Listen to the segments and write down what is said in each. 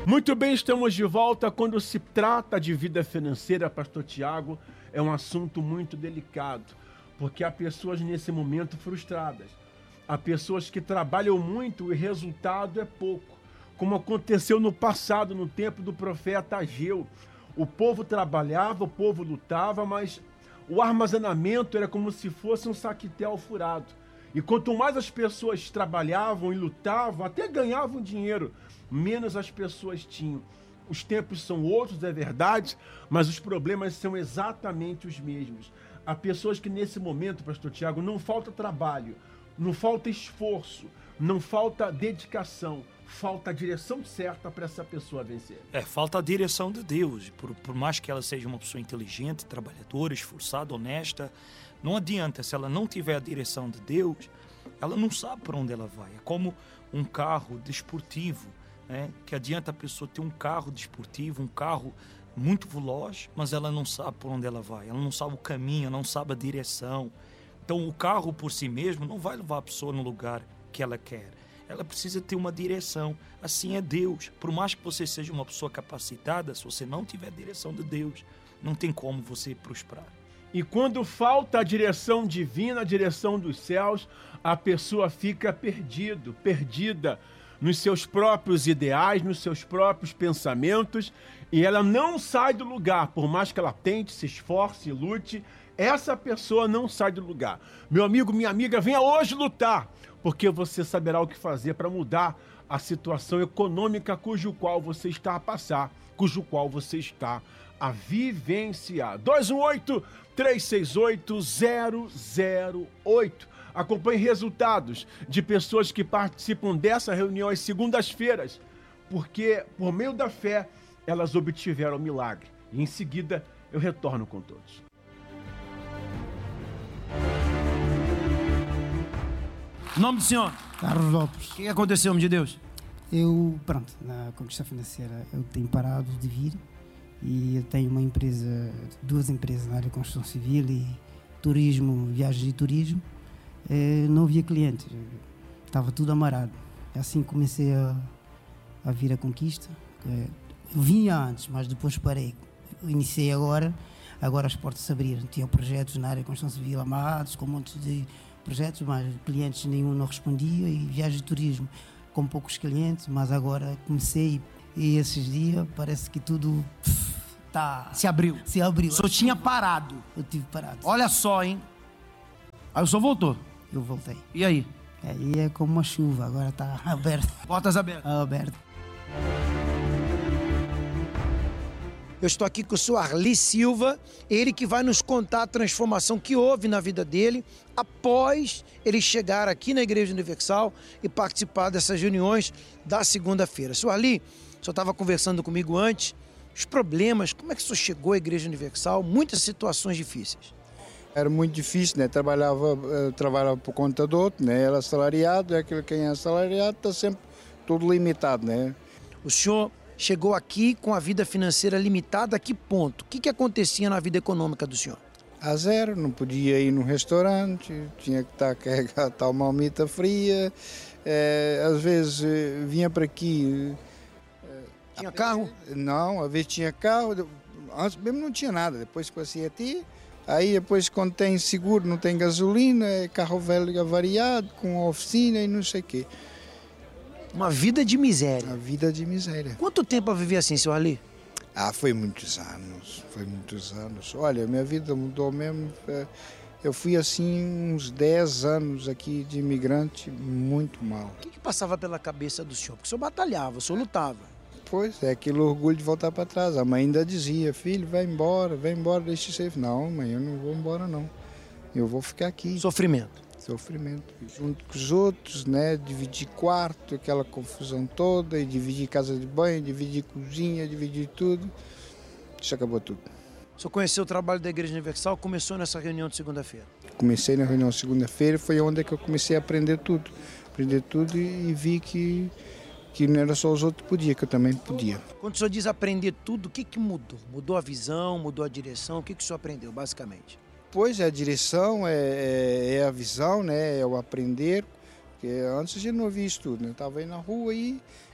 Muito bem, estamos de volta. Quando se trata de vida financeira, pastor Tiago, é um assunto muito delicado, porque há pessoas nesse momento frustradas. Há pessoas que trabalham muito e o resultado é pouco, como aconteceu no passado, no tempo do profeta Ageu. O povo trabalhava, o povo lutava, mas o armazenamento era como se fosse um saquetel furado. E quanto mais as pessoas trabalhavam e lutavam, até ganhavam dinheiro, menos as pessoas tinham. Os tempos são outros, é verdade, mas os problemas são exatamente os mesmos. Há pessoas que nesse momento, pastor Tiago, não falta trabalho, não falta esforço, não falta dedicação, falta a direção certa para essa pessoa vencer. Falta a direção de Deus. Por mais que ela seja uma pessoa inteligente, trabalhadora, esforçada, honesta, não adianta. Se ela não tiver a direção de Deus, ela não sabe para onde ela vai. É como um carro desportivo, né? Que adianta a pessoa ter um carro desportivo, um carro muito veloz, mas ela não sabe por onde ela vai. Ela não sabe o caminho, não sabe a direção. Então o carro por si mesmo não vai levar a pessoa no lugar que ela quer. Ela precisa ter uma direção. Assim é Deus. Por mais que você seja uma pessoa capacitada, se você não tiver a direção de Deus, não tem como você prosperar. E quando falta a direção divina, a direção dos céus, a pessoa fica perdida nos seus próprios ideais, nos seus próprios pensamentos, e ela não sai do lugar, por mais que ela tente, se esforce, lute, essa pessoa não sai do lugar. Meu amigo, minha amiga, venha hoje lutar, porque você saberá o que fazer para mudar a situação econômica cujo qual você está a passar, cujo qual você está a vivenciar. 218-368-008. Acompanhe resultados de pessoas que participam dessa reunião às segundas-feiras, porque por meio da fé elas obtiveram o milagre. E em seguida eu retorno com todos. Nome do senhor? Carlos Lopes. O que aconteceu, homem de Deus? Na Conquista Financeira, eu tenho parado de vir e eu tenho duas empresas na área de construção civil e turismo, viagens e turismo. Não havia clientes, estava tudo amarrado. Assim comecei a vir a Conquista. Eu vinha antes, mas depois parei. Eu iniciei agora as portas se abriram. Tinha projetos na área de construção civil amarrados, com um monte de projetos, mas clientes nenhum não respondia, e viagens de turismo com poucos clientes, mas agora comecei e esses dias parece que tudo Se abriu. se abriu. O senhor tinha parado. Eu tive parado. Olha só, hein? Aí o senhor voltou. Eu voltei. E aí? Aí é como uma chuva, agora está aberto. Portas abertas. Aberto. Eu estou aqui com o senhor Arli Silva, ele que vai nos contar a transformação que houve na vida dele após ele chegar aqui na Igreja Universal e participar dessas reuniões da segunda-feira. Senhor Arli, o senhor estava conversando comigo antes, os problemas, como é que o senhor chegou à Igreja Universal, muitas situações difíceis. Era muito difícil, né? Trabalhava por conta do outro, né? Era assalariado, e aquele quem é assalariado está sempre tudo limitado, né? O senhor chegou aqui com a vida financeira limitada a que ponto? O que acontecia na vida econômica do senhor? A zero, não podia ir num restaurante, tinha que estar a carregar tal marmita fria, às vezes vinha para aqui... Tinha carro? Não, às vezes tinha carro, antes mesmo não tinha nada, depois que você ia ter, aí depois quando tem seguro, não tem gasolina, é carro velho avariado, com oficina e não sei o quê. Uma vida de miséria. A vida de miséria. Quanto tempo a viver assim, senhor Arli? Foi muitos anos. Olha, minha vida mudou mesmo. Eu fui assim uns 10 anos aqui de imigrante, muito mal. O que passava pela cabeça do senhor? Porque o senhor batalhava, o senhor lutava. Pois, é aquele orgulho de voltar para trás. A mãe ainda dizia, filho, vai embora, deixa isso aí. Não, mãe, eu não vou embora não. Eu vou ficar aqui. Sofrimento. Junto com os outros, né? Dividir quarto, aquela confusão toda, e dividir casa de banho, dividir cozinha, dividir tudo. Isso acabou tudo. O senhor conheceu o trabalho da Igreja Universal, começou nessa reunião de segunda-feira? Comecei na reunião de segunda-feira, foi onde que eu comecei a aprender tudo. E vi que não era só os outros que podiam, que eu também podia. Quando o senhor diz aprender tudo, o que mudou? Mudou a visão, mudou a direção? O que o senhor aprendeu, basicamente? Pois, a direção, é a visão, né? É o aprender. Porque antes a gente não via isso tudo, né? Estava aí na rua e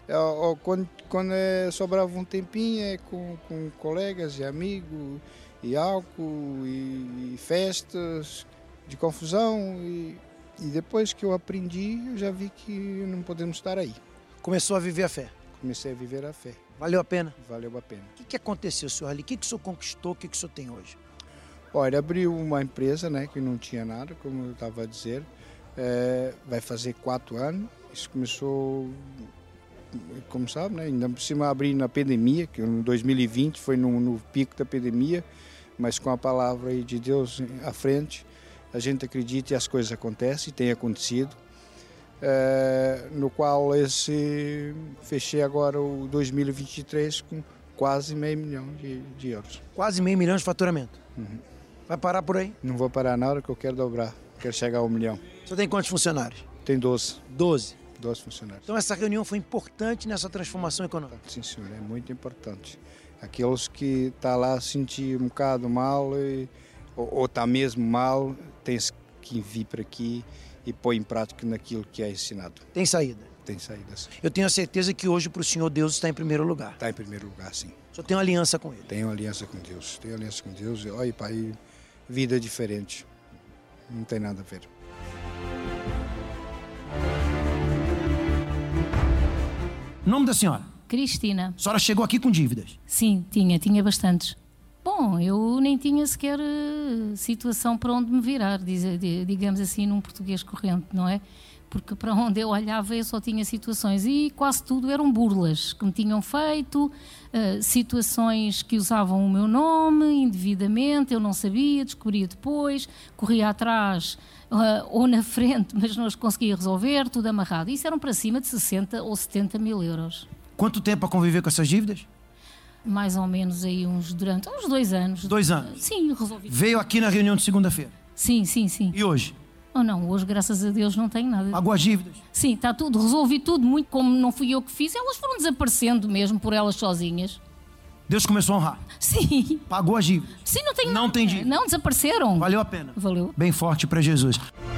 Quando sobrava um tempinho, com colegas e amigos, e álcool, e festas, de confusão. E depois que eu aprendi, eu já vi que não podemos estar aí. Começou a viver a fé. Comecei a viver a fé. Valeu a pena? Valeu a pena. O que aconteceu, senhor Ali? O que o senhor conquistou? O que o senhor tem hoje? Olha, abriu uma empresa, né, que não tinha nada, como eu estava a dizer. Vai fazer 4 anos. Isso começou, como sabe, né, ainda por cima abrir na pandemia, que em 2020 foi no pico da pandemia, mas com a palavra aí de Deus à frente, a gente acredita e as coisas acontecem, e tem acontecido. No qual fechei agora o 2023 com quase $500 mil de euros. Quase $500 mil de faturamento. Uhum. Vai parar por aí? Não vou parar na hora que eu quero dobrar, quero chegar a $1 milhão. O senhor tem quantos funcionários? Tem 12. 12. 12 funcionários. Então essa reunião foi importante nessa transformação econômica? Sim, senhor, é muito importante. Aqueles que estão lá sentir um bocado mal ou está mesmo mal, tem que vir para aqui e pôr em prática naquilo que é ensinado. Tem saída? Tem saída, sim. Eu tenho a certeza que hoje para o senhor Deus está em primeiro lugar. Está em primeiro lugar, sim. O senhor tem uma aliança com ele? Tenho aliança com Deus. Tenho aliança com Deus. Olha, pai, vida diferente. Não tem nada a ver. Nome da senhora? Cristina. A senhora chegou aqui com dívidas? Sim, tinha bastantes. Bom, eu nem tinha sequer situação para onde me virar, digamos assim, num português corrente, não é? Porque para onde eu olhava eu só tinha situações e quase tudo eram burlas que me tinham feito, situações que usavam o meu nome indevidamente, eu não sabia, descobria depois, corria atrás ou na frente, mas não as conseguia resolver, tudo amarrado. Isso eram para cima de 60 ou 70 mil euros. Quanto tempo a conviver com essas dívidas? Mais ou menos aí durante uns 2 anos. 2 anos? Sim, resolvi. Veio aqui na reunião de segunda-feira? Sim. E hoje? Oh, não, hoje graças a Deus não tenho nada. Pagou as dívidas? Sim, está tudo, resolvi tudo muito, como não fui eu que fiz, elas foram desaparecendo mesmo por elas sozinhas. Deus começou a honrar? Sim. Pagou as dívidas? Sim, não tenho Não nada. tem dívida? Não, desapareceram. Valeu a pena? Valeu. Bem forte para Jesus.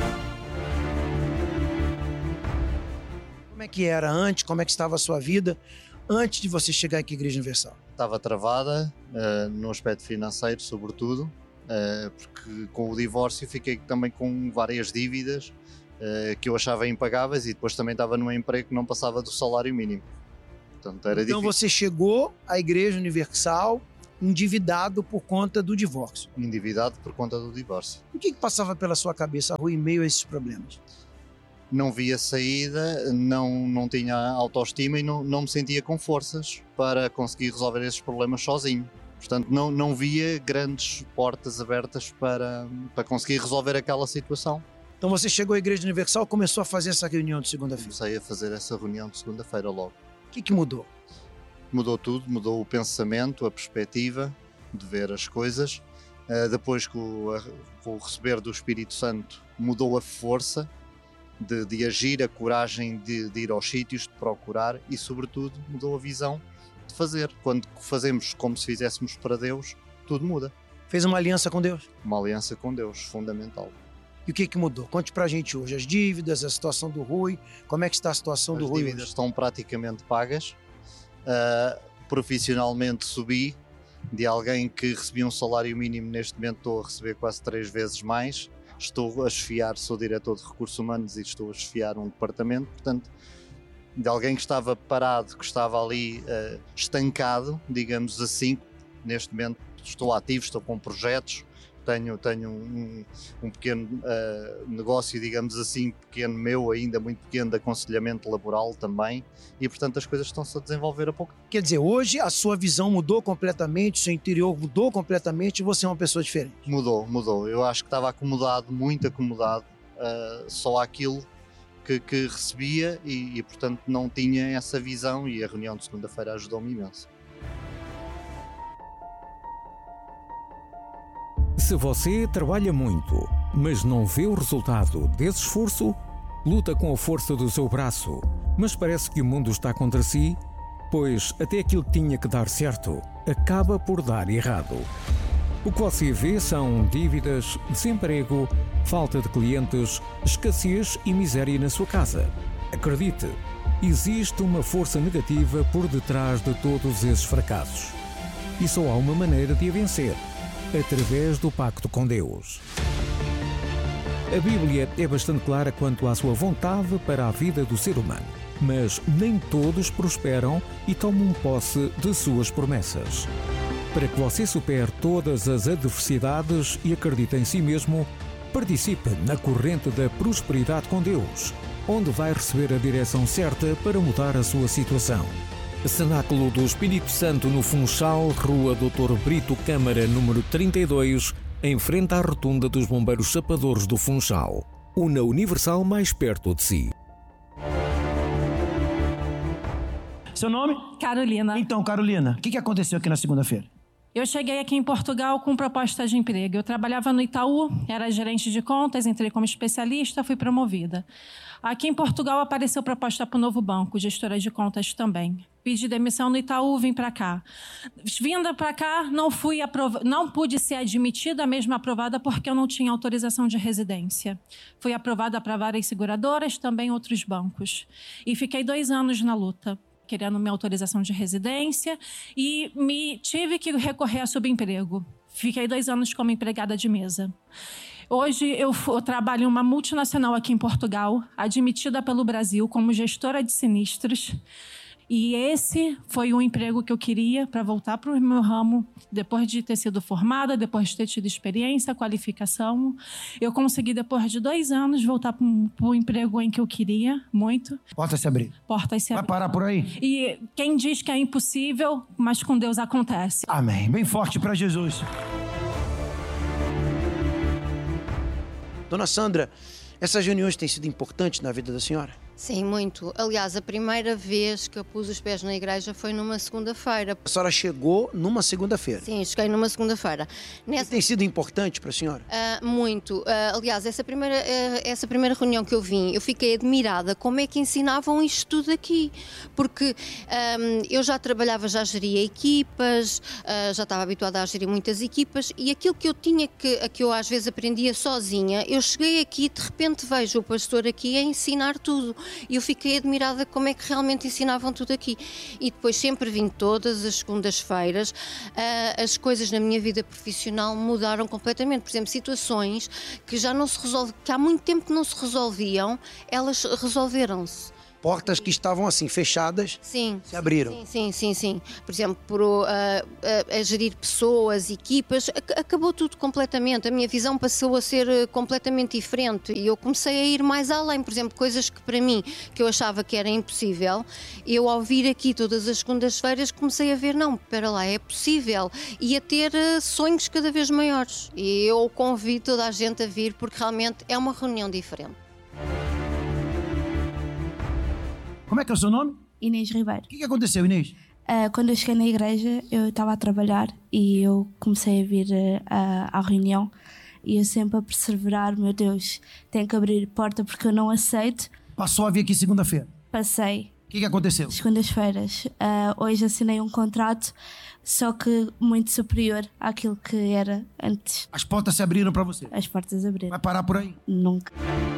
Como é que era antes? Como é que estava a sua vida antes de você chegar aqui à Igreja Universal? Estava travada no aspecto financeiro, sobretudo, porque com o divórcio fiquei também com várias dívidas que eu achava impagáveis e depois também estava num emprego que não passava do salário mínimo. Portanto, era então difícil. Você chegou à Igreja Universal endividado por conta do divórcio. Endividado por conta do divórcio. O que passava pela sua cabeça, Rui, em meio a esses problemas? Não via saída, não tinha autoestima e não me sentia com forças para conseguir resolver esses problemas sozinho. Portanto, não via grandes portas abertas para conseguir resolver aquela situação. Então você chegou à Igreja Universal e começou a fazer essa reunião de segunda-feira. Comecei a fazer essa reunião de segunda-feira logo. O que mudou? Mudou tudo, mudou o pensamento, a perspectiva de ver as coisas. Depois com o receber do Espírito Santo mudou a força de agir, a coragem de ir aos sítios, de procurar e sobretudo mudou a visão de fazer. Quando fazemos como se fizéssemos para Deus, tudo muda. Fez uma aliança com Deus? Uma aliança com Deus, fundamental. E o que mudou? Conte pra gente hoje as dívidas, a situação do Rui, como é que está a situação do Rui? As dívidas estão praticamente pagas. Profissionalmente subi, de alguém que recebia um salário mínimo, neste momento estou a receber quase 3 vezes mais. Estou a chefiar, sou diretor de recursos humanos e estou a chefiar um departamento, portanto, de alguém que estava parado, que estava ali estancado, digamos assim. Neste momento estou ativo, estou com projetos, tenho um pequeno negócio, digamos assim, pequeno meu ainda, muito pequeno, de aconselhamento laboral também, e portanto as coisas estão-se a desenvolver a pouco. Quer dizer, hoje a sua visão mudou completamente, o seu interior mudou completamente e você é uma pessoa diferente. Mudou. Eu acho que estava acomodado, muito acomodado, só àquilo que recebia e portanto não tinha essa visão, e a reunião de segunda-feira ajudou-me imenso. Se você trabalha muito, mas não vê o resultado desse esforço, luta com a força do seu braço, mas parece que o mundo está contra si, pois até aquilo que tinha que dar certo acaba por dar errado. O que você vê são dívidas, desemprego, falta de clientes, escassez e miséria na sua casa. Acredite, Existe uma força negativa por detrás de todos esses fracassos. E só há uma maneira de a vencer: através do pacto com Deus. A Bíblia é bastante clara quanto à sua vontade para a vida do ser humano. Mas nem todos prosperam e tomam posse de suas promessas. Para que você supere todas as adversidades e acredite em si mesmo, participe na corrente da prosperidade com Deus, onde vai receber a direção certa para mudar a sua situação. Cenáculo do Espírito Santo no Funchal, Rua Dr. Brito Câmara, número 32, em frente à rotunda dos Bombeiros Chapadores do Funchal. Una Universal mais perto de si. Seu nome? Carolina. Então, Carolina, o que aconteceu aqui na segunda-feira? Eu cheguei aqui em Portugal com proposta de emprego. Eu trabalhava no Itaú, era gerente de contas, entrei como especialista, fui promovida. Aqui em Portugal apareceu proposta para o novo banco, gestora de contas também. Pedi demissão no Itaú, vim para cá. Vinda para cá, não pude ser admitida, mesmo aprovada, porque eu não tinha autorização de residência. Fui aprovada para várias seguradoras, também outros bancos. E fiquei 2 anos na luta, querendo minha autorização de residência, e tive que recorrer a subemprego. Fiquei 2 anos como empregada de mesa. Hoje eu trabalho em uma multinacional aqui em Portugal, admitida pelo Brasil como gestora de sinistros. E esse foi o emprego que eu queria para voltar para o meu ramo, depois de ter sido formada, depois de ter tido experiência, qualificação. Eu consegui, depois de 2 anos, voltar para o emprego em que eu queria muito. Portas se abrir. Portas se abrir. Vai parar por aí? E quem diz que é impossível, mas com Deus acontece. Amém. Bem forte para Jesus. Dona Sandra, essas reuniões têm sido importantes na vida da senhora? Sim, muito. Aliás, a primeira vez que eu pus os pés na igreja foi numa segunda-feira. A senhora chegou numa segunda-feira? Sim, cheguei numa segunda-feira. Tem sido importante para a senhora? Muito. Aliás, essa primeira reunião que eu vim, eu fiquei admirada como é que ensinavam isto tudo aqui. Porque eu já trabalhava, já geria equipas, já estava habituada a gerir muitas equipas, e aquilo que eu tinha, que eu às vezes aprendia sozinha, eu cheguei aqui e de repente vejo o pastor aqui a ensinar tudo. E eu fiquei admirada como é que realmente ensinavam tudo aqui. E depois sempre vim todas as segundas-feiras. As coisas na minha vida profissional mudaram completamente. Por exemplo, situações que já não se resolviam, que há muito tempo que não se resolviam, elas resolveram-se. Portas que estavam assim, fechadas, sim, se abriram. Sim. Por exemplo, a gerir pessoas, equipas, acabou tudo completamente. A minha visão passou a ser completamente diferente e eu comecei a ir mais além. Por exemplo, coisas que para mim, que eu achava que era impossível, eu ao vir aqui todas as segundas-feiras comecei a ver, não, espera lá, é possível. E a ter sonhos cada vez maiores. E eu convido toda a gente a vir porque realmente é uma reunião diferente. Como é que é o seu nome? Inês Ribeiro. O que aconteceu, Inês? Quando eu cheguei na igreja, eu estava a trabalhar e eu comecei a vir à reunião e eu sempre a perseverar, meu Deus, tenho que abrir porta porque eu não aceito. Passou a vir aqui segunda-feira? Passei. O que aconteceu? Segundas-feiras. Hoje assinei um contrato, só que muito superior àquilo que era antes. As portas se abriram para você? As portas abriram. Vai parar por aí? Nunca.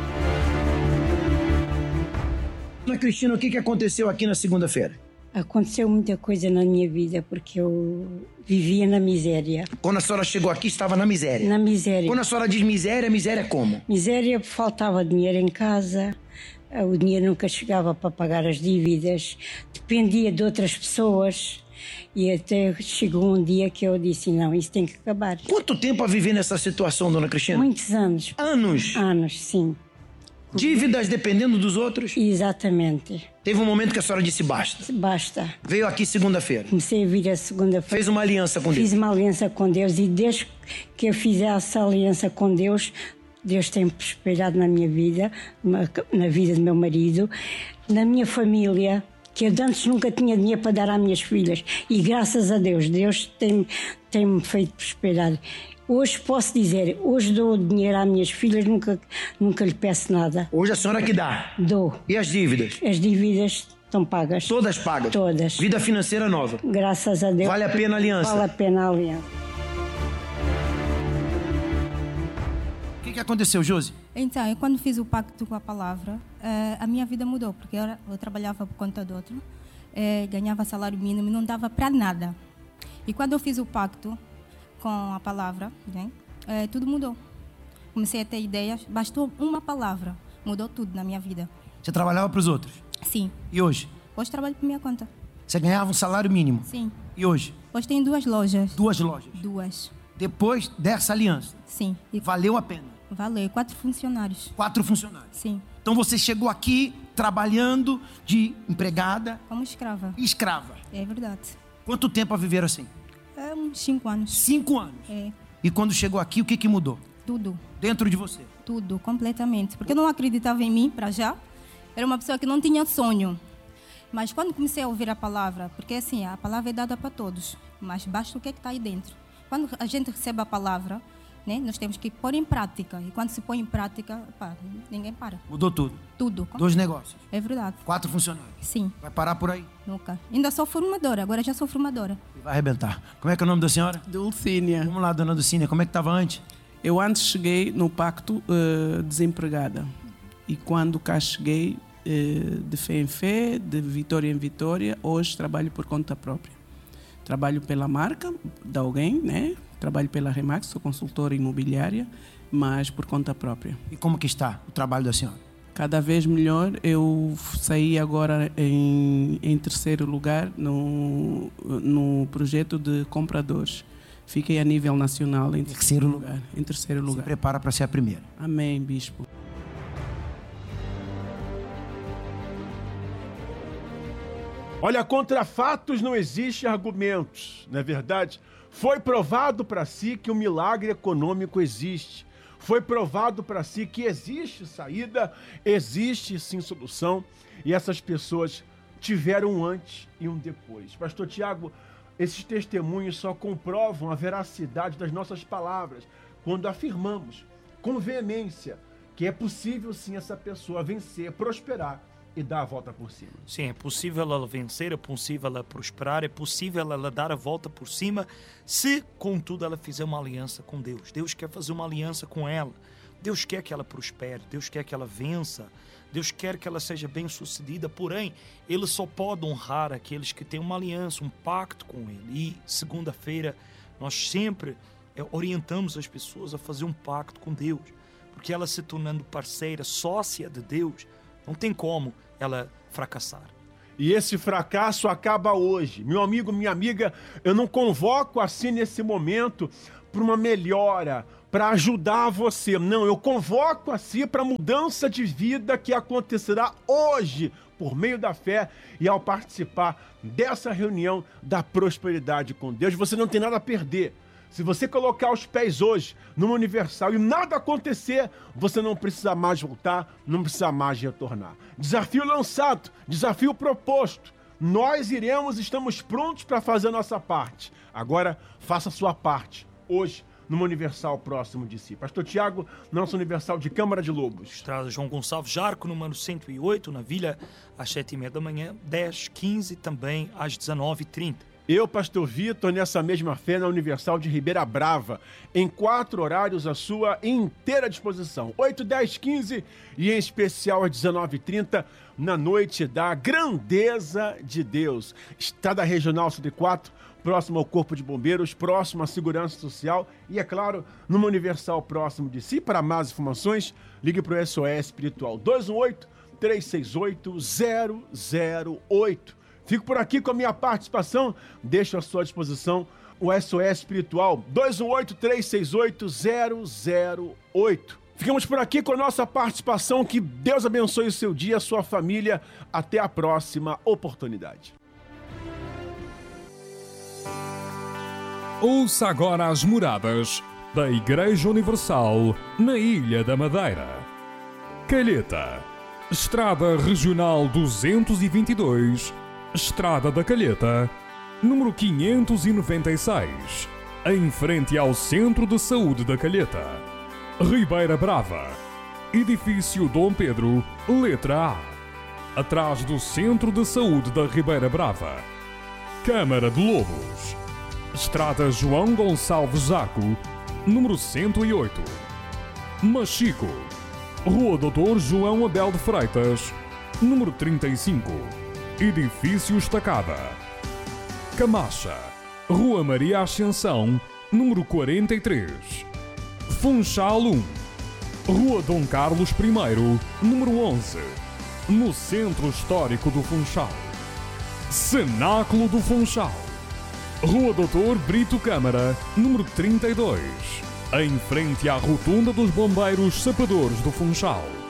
Ana Cristina, o que aconteceu aqui na segunda-feira? Aconteceu muita coisa na minha vida, porque eu vivia na miséria. Quando a senhora chegou aqui, estava na miséria? Na miséria. Quando a senhora diz miséria, miséria como? Miséria, faltava dinheiro em casa, o dinheiro nunca chegava para pagar as dívidas, dependia de outras pessoas. E até chegou um dia que eu disse, não, isso tem que acabar. Quanto tempo a viver nessa situação, Dona Cristina? Muitos anos. Anos? Anos, sim. Dívidas dependendo dos outros? Exatamente. Teve um momento que a senhora disse basta? Basta. Veio aqui segunda-feira? Comecei a vir a segunda-feira. Fez uma aliança com Deus? Fiz uma aliança com Deus e desde que eu fiz essa aliança com Deus, Deus tem prosperado na minha vida, na vida do meu marido, na minha família, que eu antes nunca tinha dinheiro para dar às minhas filhas. E graças a Deus, Deus tem-me feito prosperar. Hoje posso dizer, hoje dou dinheiro às minhas filhas, nunca lhe peço nada. Hoje a senhora que dá? Dou. E as dívidas? As dívidas estão pagas. Todas pagas? Todas. Vida financeira nova? Graças a Deus. Vale a pena a aliança? Vale a pena a aliança. O que que aconteceu, Josi? Então, eu quando fiz o pacto com a palavra, a minha vida mudou, porque eu trabalhava por conta do outro, ganhava salário mínimo e não dava para nada. E quando eu fiz o pacto com a palavra, né, tudo mudou. Comecei a ter ideias, bastou uma palavra, mudou tudo na minha vida. Você trabalhava para os outros? Sim. E hoje? Hoje trabalho por minha conta. Você ganhava um salário mínimo? Sim. E hoje? Hoje tenho 2 lojas. 2 lojas? 2. Depois dessa aliança? Sim. E valeu a pena? Valeu. 4 funcionários. 4 funcionários? Sim. Então você chegou aqui trabalhando de empregada? Como escrava. Escrava? É verdade. Quanto tempo a viver assim? Uns 5 anos. 5 anos? É. E quando chegou aqui, o que mudou? Tudo. Dentro de você? Tudo, completamente. Porque eu não acreditava em mim, para já. Era uma pessoa que não tinha sonho. Mas quando comecei a ouvir a palavra, porque assim, a palavra é dada para todos, mas basta o que está aí dentro. Quando a gente recebe a palavra, né, nós temos que pôr em prática. E quando se põe em prática, ninguém para. Mudou tudo? Tudo. 2 negócios? É verdade. 4 funcionários? Sim. Vai parar por aí? Nunca. Ainda sou formadora, agora já sou formadora. E vai arrebentar. Como é que é o nome da senhora? Dulcínia. Vamos lá, dona Dulcínia, como é que estava antes? Eu antes cheguei no pacto desempregada. E quando cá cheguei, de fé em fé, de vitória em vitória, hoje trabalho por conta própria. Trabalho pela marca de alguém, né? Trabalho pela Remax, sou consultora imobiliária, mas por conta própria. E como que está o trabalho da senhora? Cada vez melhor. Eu saí agora em 3º lugar no projeto de compradores. Fiquei a nível nacional em 3º lugar. Em 3º lugar. Se prepara para ser a primeira. Amém, bispo. Olha, contra fatos não existe argumentos, não é verdade? Foi provado para si que o milagre econômico existe. Foi provado para si que existe saída, existe sim solução. E essas pessoas tiveram um antes e um depois. Pastor Tiago, esses testemunhos só comprovam a veracidade das nossas palavras quando afirmamos com veemência que é possível sim essa pessoa vencer, prosperar e dar a volta por cima. Sim, é possível ela vencer, é possível ela prosperar, é possível ela dar a volta por cima, se, contudo, ela fizer uma aliança com Deus. Deus quer fazer uma aliança com ela. Deus quer que ela prospere, Deus quer que ela vença, Deus quer que ela seja bem-sucedida, porém, Ele só pode honrar aqueles que têm uma aliança, um pacto com Ele. E, segunda-feira, nós sempre orientamos as pessoas a fazer um pacto com Deus, porque ela se tornando parceira, sócia de Deus, não tem como ela fracassar. E esse fracasso acaba hoje. Meu amigo, minha amiga, eu não convoco assim nesse momento para uma melhora, para ajudar você. Não, eu convoco assim para mudança de vida que acontecerá hoje, por meio da fé e ao participar dessa reunião da prosperidade com Deus. Você não tem nada a perder. Se você colocar os pés hoje numa Universal e nada acontecer, você não precisa mais voltar, não precisa mais retornar. Desafio lançado, desafio proposto. Nós estamos prontos para fazer a nossa parte. Agora, faça a sua parte, hoje, numa Universal próximo de si. Pastor Tiago, nossa Universal de Câmara de Lobos. Estrada João Gonçalves Jarco, número 108, na Vila, às 7h30 da manhã, 10, 15, também às 19h30. Eu, Pastor Vitor, nessa mesma fé na Universal de Ribeira Brava, em 4 horários à sua inteira disposição. 8, 10, 15 e em especial às 19h30, na noite da grandeza de Deus. Estrada Regional 104, próximo ao Corpo de Bombeiros, próximo à Segurança Social e, é claro, numa Universal próximo de si. Para mais informações, ligue para o SOS Espiritual 218-368-008. Fico por aqui com a minha participação, deixo à sua disposição o SOS Espiritual 218-368-008. Ficamos por aqui com a nossa participação, que Deus abençoe o seu dia, a sua família, até a próxima oportunidade. Ouça agora as moradas da Igreja Universal na Ilha da Madeira. Calheta, Estrada Regional 222, Estrada da Calheta, número 596, em frente ao Centro de Saúde da Calheta. Ribeira Brava, Edifício Dom Pedro, letra A, atrás do Centro de Saúde da Ribeira Brava. Câmara de Lobos, Estrada João Gonçalves Jarco, número 108. Machico, Rua Doutor João Abel de Freitas, número 35, Edifício Estacada. Camacha, Rua Maria Ascensão, número 43, Funchal 1, Rua Dom Carlos I, número 11, no Centro Histórico do Funchal. Cenáculo do Funchal, Rua Doutor Brito Câmara, número 32, em frente à Rotunda dos Bombeiros Sapadores do Funchal.